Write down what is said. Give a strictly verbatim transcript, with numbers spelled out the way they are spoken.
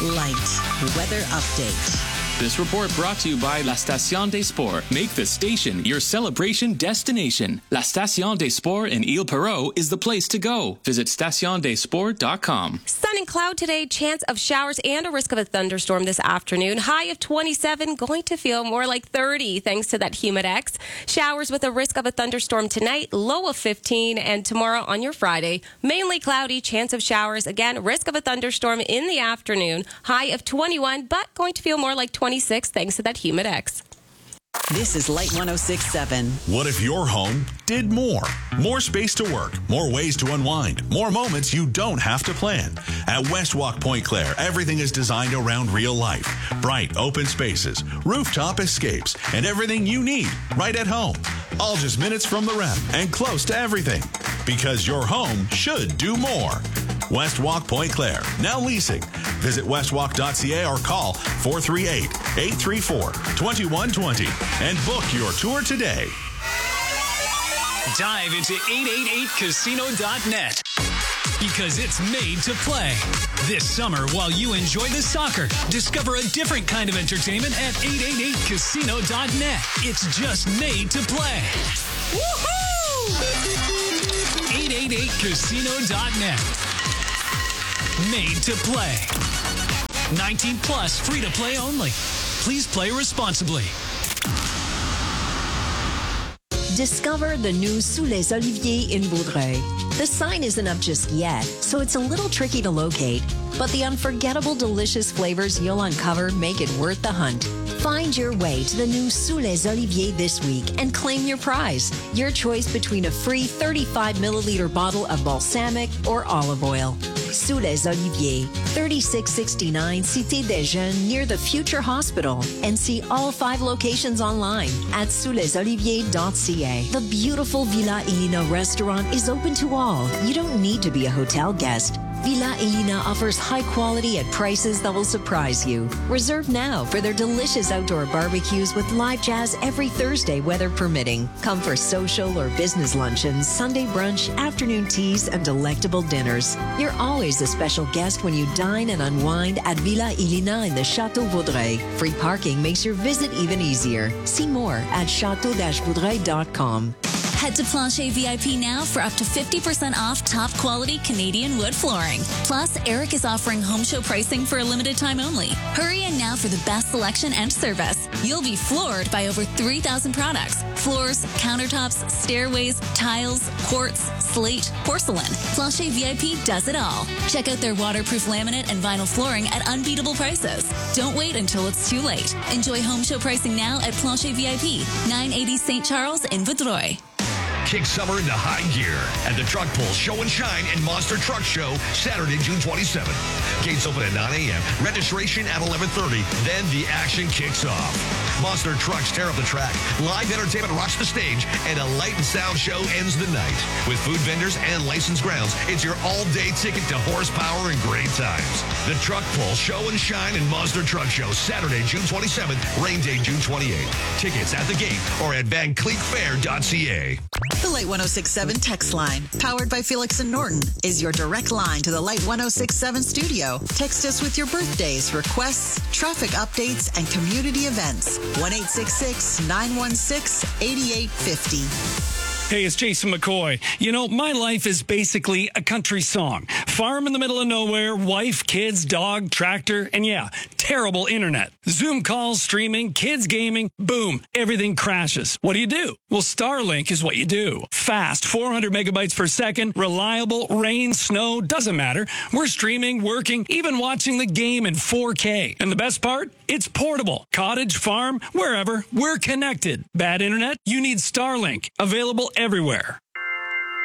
Light weather update. This report brought to you by La Station des Sports. Make the station your celebration destination. La Station des Sports in Ile Perrot is the place to go. Visit station des sports dot com. Sun and cloud today, chance of showers and a risk of a thunderstorm this afternoon. High of twenty-seven, going to feel more like thirty thanks to that Humidex. Showers with a risk of a thunderstorm tonight, low of fifteen, and tomorrow on your Friday, mainly cloudy, chance of showers. Again, risk of a thunderstorm in the afternoon, high of twenty-one, but going to feel more like twenty-six thanks to that Humidex. This is Light one oh six point seven. What if your home did more? More space to work, more ways to unwind, more moments you don't have to plan. At Westwalk Point Claire, everything is designed around real life. Bright, open spaces, rooftop escapes, and everything you need right at home. All just minutes from the rep and close to everything. Because your home should do more. Westwalk Point Claire, now leasing. Visit westwalk dot c a or call four three eight, eight three four, two one two zero and book your tour today. Dive into eight eight eight casino dot net because it's made to play. This summer, while you enjoy the soccer, discover a different kind of entertainment at eight eight eight casino dot net. It's just made to play. Woohoo! eight eight eight casino dot net. Made to play. nineteen plus, free to play only. Please play responsibly. Discover the new Sous les Oliviers in Vaudreuil. The sign isn't up just yet, so it's a little tricky to locate, but the unforgettable delicious flavors you'll uncover make it worth the hunt. Find your way to the new Sous les Oliviers this week and claim your prize. Your choice between a free thirty-five milliliter bottle of balsamic or olive oil. Sous les Oliviers, thirty-six sixty-nine Cité des Jeunes near the Future Hospital. And see all five locations online at sous les oliviers dot c a. The beautiful Villa Elina restaurant is open to all. You don't need to be a hotel guest. Villa Elina offers high quality at prices that will surprise you. Reserve now for their delicious outdoor barbecues with live jazz every Thursday, weather permitting. Come for social or business luncheons, Sunday brunch, afternoon teas, and delectable dinners. You're always a special guest when you dine and unwind at Villa Elina in the Château Vaudreuil. Free parking makes your visit even easier. See more at chateau dash vaudreuil dot com. Head to Plancher V I P now for up to fifty percent off top quality Canadian wood flooring. Plus, Eric is offering home show pricing for a limited time only. Hurry in now for the best selection and service. You'll be floored by over three thousand products. Floors, countertops, stairways, tiles, quartz, slate, porcelain. Plancher V I P does it all. Check out their waterproof laminate and vinyl flooring at unbeatable prices. Don't wait until it's too late. Enjoy home show pricing now at Plancher V I P, nine eighty Saint Charles in Vaudreuil. Kick summer into high gear at the Truck Pull Show and Shine and Monster Truck Show, Saturday, June twenty-seventh. Gates open at nine a.m., registration at eleven thirty, then the action kicks off. Monster trucks tear up the track, live entertainment rocks the stage, and a light and sound show ends the night. With food vendors and licensed grounds, it's your all-day ticket to horsepower and great times. The Truck Pull Show and Shine and Monster Truck Show, Saturday, June twenty-seventh, rain day, June twenty-eighth. Tickets at the gate or at van cleek fair dot c a. The Light one oh six point seven text line, powered by Felix and Norton, is your direct line to the Light one oh six point seven studio. Text us with your birthdays, requests, traffic updates, and community events. one eight six six, nine one six, eight eight five zero. Hey, it's Jason McCoy. You know, my life is basically a country song. Farm in the middle of nowhere, wife, kids, dog, tractor, and yeah, terrible internet. Zoom calls, streaming, kids gaming, boom, everything crashes. What do you do? Well, Starlink is what you do. Fast, four hundred megabytes per second, reliable, rain, snow, doesn't matter. We're streaming, working, even watching the game in four K. And the best part? It's portable. Cottage, farm, wherever, we're connected. Bad internet? You need Starlink. Available everywhere.